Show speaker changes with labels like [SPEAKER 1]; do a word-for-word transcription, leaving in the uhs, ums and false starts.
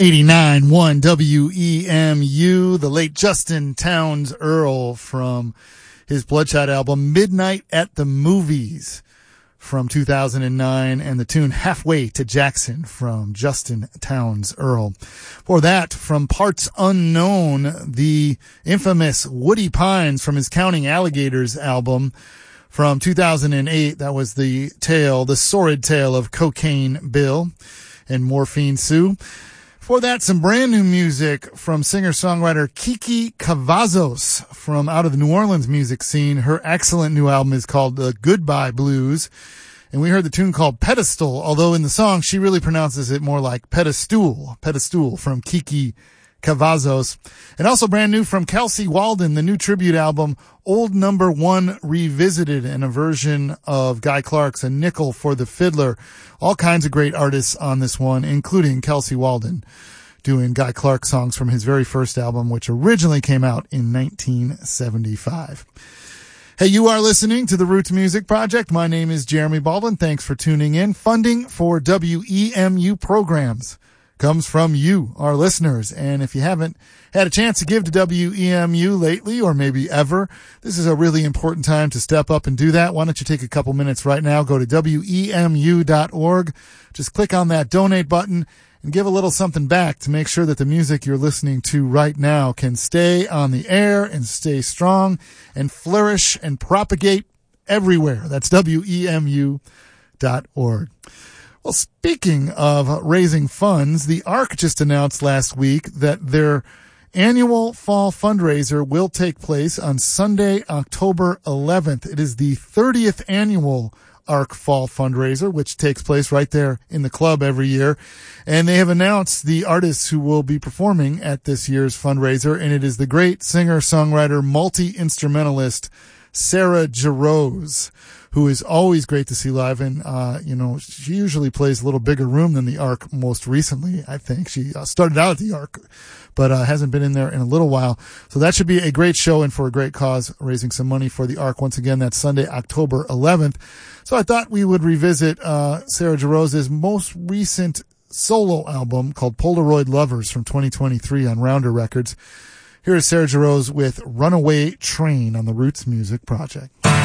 [SPEAKER 1] eighty-nine point one W E M U, the late Justin Townes Earle from his Bloodshot album Midnight at the Movies from two thousand nine, and the tune Halfway to Jackson from Justin Townes Earle. For that, from Parts Unknown, the infamous Woody Pines from his Counting Alligators album from two thousand eight. That was the tale, the sordid tale of Cocaine Bill and Morphine Sue. For that, some brand new music from singer-songwriter Kiki Cavazos from out of the New Orleans music scene. Her excellent new album is called The Goodbye Blues. And we heard the tune called Pedestal, although in the song she really pronounces it more like Pedestal. Pedestal from Kiki Cavazos. And also brand new from Kelsey Walden, the new tribute album Old Number One Revisited, and a version of Guy Clark's A Nickel for the Fiddler. All kinds of great artists on this one, including Kelsey Walden, doing Guy Clark songs from his very first album, which originally came out in nineteen seventy-five. Hey, you are listening to the Roots Music Project. My name is Jeremy Baldwin. Thanks for tuning in. Funding for W E M U programs comes from you, our listeners. And if you haven't had a chance to give to W E M U lately, or maybe ever, this is a really important time to step up and do that. Why don't you take a couple minutes right now, go to W E M U dot org, just click on that donate button and give a little something back to make sure that the music you're listening to right now can stay on the air and stay strong and flourish and propagate everywhere. That's W E M U dot org. Well, speaking of raising funds, the Ark just announced last week that their annual fall fundraiser will take place on Sunday, October eleventh. It is the thirtieth annual Ark Fall Fundraiser, which takes place right there in the club every year. And they have announced the artists who will be performing at this year's fundraiser, and it is the great singer-songwriter, multi-instrumentalist Sarah Jarosz, who is always great to see live. And, uh, you know, she usually plays a little bigger room than the Ark most recently, I think. She uh, started out at the Ark, but uh, hasn't been in there in a little while. So that should be a great show and for a great cause, raising some money for the Ark. Once again, that's Sunday, October eleventh. So I thought we would revisit uh, Sarah Jarosz's most recent solo album called Polaroid Lovers from twenty twenty-tee on Rounder Records. Here is Sarah Jarosz with Runaway Train on the Roots Music Project.